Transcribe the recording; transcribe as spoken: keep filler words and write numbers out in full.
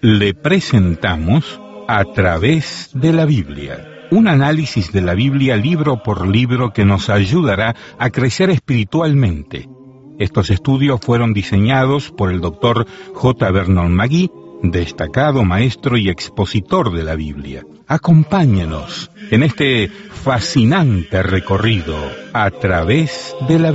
Le presentamos A través de la Biblia, un análisis de la Biblia libro por libro que nos ayudará a crecer espiritualmente. Estos estudios fueron diseñados por el doctor J. Vernon McGee, destacado maestro y expositor de la Biblia. Acompáñenos en este fascinante recorrido a través de la Biblia.